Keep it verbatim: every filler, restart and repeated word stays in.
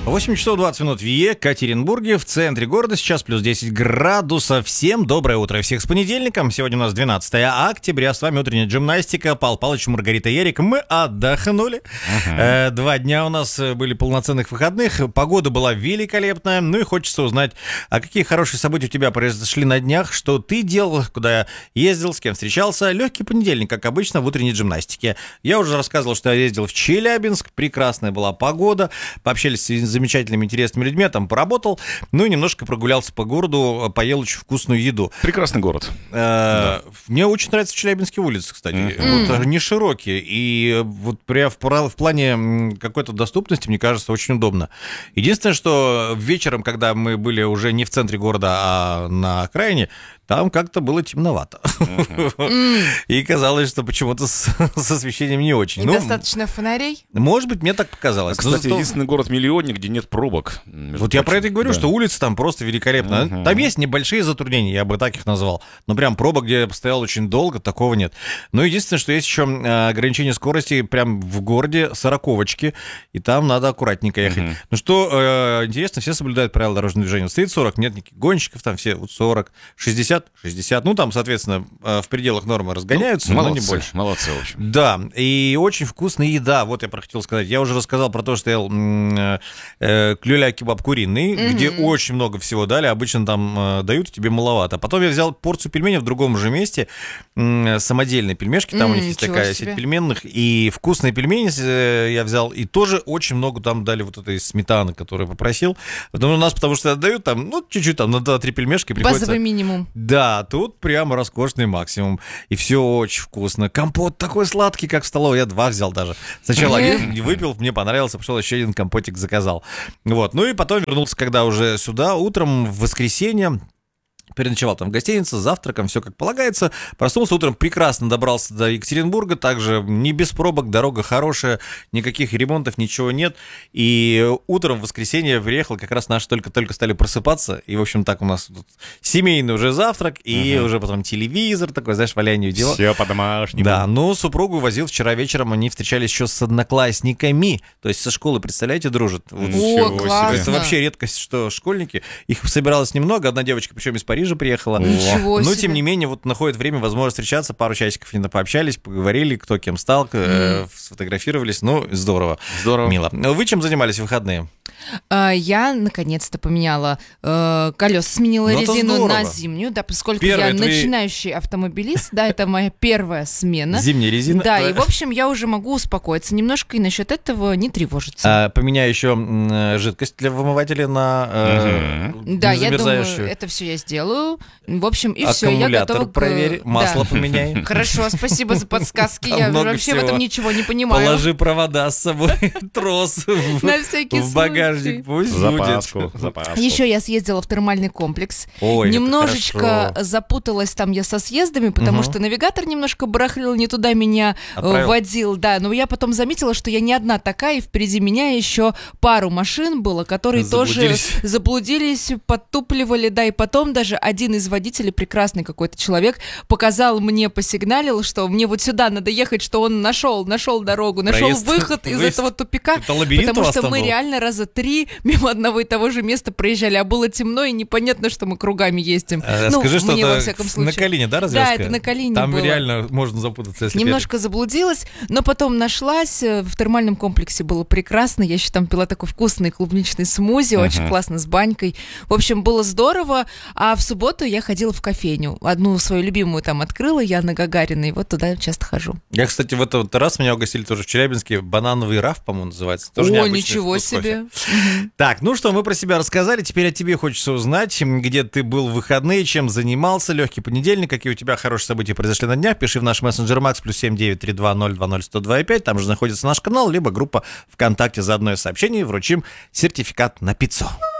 восемь часов двадцать минут в Екатеринбурге, в центре города, сейчас плюс десять градусов. Всем доброе утро, всех с понедельником. Сегодня у нас двенадцатое октября, с вами утренняя гимнастика. Павел Павлович, Маргарита Ярик. Мы отдохнули. Uh-huh. Э, два дня у нас были полноценных выходных. Погода была великолепная. Ну и хочется узнать, а какие хорошие события у тебя произошли на днях, что ты делал, куда ездил, с кем встречался. Легкий понедельник, как обычно, в утренней гимнастике. Я уже рассказывал, что я ездил в Челябинск. Прекрасная была погода. Пообщались с замечательными, интересными людьми, я там поработал, ну и немножко прогулялся по городу, поел очень вкусную еду. Прекрасный город. Да. Мне очень нравятся Челябинские улицы, кстати. Mm-hmm. Вот, не широкие, и вот прям в, в плане какой-то доступности, мне кажется, очень удобно. Единственное, что вечером, когда мы были уже не в центре города, а на окраине, там как-то было темновато. Uh-huh. И казалось, что почему-то с, с освещением не очень. Недостаточно ну, фонарей? Может быть, мне так показалось. А, кстати, Но, единственный город-миллионник, где нет пробок. Вот прочим. Я про это и говорю, да. Что улицы там просто великолепно. Uh-huh. Там есть небольшие затруднения, я бы так их назвал. Но прям пробок, где я постоял очень долго, такого нет. Но единственное, что есть еще ограничение скорости прям в городе, сороковочки, и там надо аккуратненько ехать. Uh-huh. Ну что, э, интересно, все соблюдают правила дорожного движения. Стоит сорок, нет никаких гонщиков, там все вот сорок, шестьдесят, шестьдесят, ну там, соответственно, в пределах нормы разгоняются, ну, но молодцы, не больше. Молодцы, в общем. Да, и очень вкусная еда, вот я хотел сказать. Я уже рассказал про то, что ел э, э, люля-кебаб куриный, mm-hmm. где очень много всего дали, обычно там э, дают, тебе маловато. Потом я взял порцию пельменей в другом же месте, э, самодельные пельмешки, там mm, у них есть такая себе. Сеть пельменных, и вкусные пельмени э, я взял, и тоже очень много там дали вот этой сметаны, которую я попросил. Потом у нас, потому что отдают там, ну, чуть-чуть там на два-три пельмешки приходится. Базовый минимум. Да, тут прямо роскошный максимум. И все очень вкусно. Компот такой сладкий, как в столовой. Я два взял даже. Сначала один выпил, мне понравился, пошел еще один компотик заказал. Вот. Ну и потом вернулся, когда уже сюда, утром в воскресенье. Переночевал там в гостинице, с завтраком, все как полагается. Проснулся утром, прекрасно добрался до Екатеринбурга. Также не без пробок, дорога хорошая, никаких ремонтов, ничего нет. И утром в воскресенье приехал, как раз наши только-только стали просыпаться. И, в общем, так у нас тут семейный уже завтрак, и угу. уже потом телевизор такой, знаешь, валяние дела. Все по-домашнему. Да, ну, супругу возил вчера вечером, они встречались еще с одноклассниками. То есть со школы, представляете, дружат. Вот. О, классно. Это вообще редкость, что школьники, их собиралось немного. Одна девочка, причем из Парижа, приехала. Ничего Но, себе. тем не менее, вот находит время, возможность встречаться, пару часиков не пообщались, поговорили, кто кем стал, mm. сфотографировались. Ну, здорово. Здорово. Мило. Вы чем занимались в выходные? Я, наконец-то, поменяла э, колеса, сменила ну, резину на зимнюю, да, поскольку Первые я твои... начинающий автомобилист, да, это моя первая смена. Зимняя резина. Да, и, в общем, я уже могу успокоиться немножко и насчет этого не тревожиться. А, поменяю еще жидкость для вымывателя на э, да, я думаю, это все я сделаю. В общем, и все, я готова к... проверь, масло да. поменяй. Хорошо, спасибо за подсказки, я вообще в этом ничего не понимаю. Положи провода с собой, трос в багажник. Пусть запаску, будет. Запаску. Еще я съездила в термальный комплекс. Ой, немножечко запуталась там я со съездами, потому угу. что навигатор немножко барахлил, не туда меня Отправил. водил. Да, но я потом заметила, что я не одна такая, и впереди меня еще пару машин было, которые заблудились. тоже заблудились, подтупливали, да, и потом даже один из водителей, прекрасный какой-то человек, показал мне, посигналил, что мне вот сюда надо ехать, что он нашел, нашел дорогу, нашел Проезд. выход из Выезд. этого тупика, потому что мы был? реально раза три мимо одного и того же места проезжали, а было темно и непонятно, что мы кругами ездим. А, ну, скажи, что мне, это во всяком случае. на Калине, да, развязка? Да, это на Калине Там было. реально можно запутаться, если Немножко это... заблудилась, но потом нашлась. В термальном комплексе было прекрасно. Я еще там пила такой вкусный клубничный смузи, uh-huh. очень классно, с банькой. В общем, было здорово. А в субботу я ходила в кофейню. Одну свою любимую там открыла, я на Гагариной, вот туда часто хожу. Я, кстати, в этот раз меня угостили тоже в Челябинске. Банановый раф, по-моему, называется. Тоже О, ничего себе. Угу. Так, ну что, мы про себя рассказали. Теперь от тебе хочется узнать, где ты был в выходные, чем занимался. Легкий понедельник, какие у тебя хорошие события произошли на днях. Пиши в наш мессенджер Макс плюс семь девять три два ноль два ноль сто два пять. Там же находится наш канал, либо группа ВКонтакте. За одно из сообщений вручим сертификат на пиццу.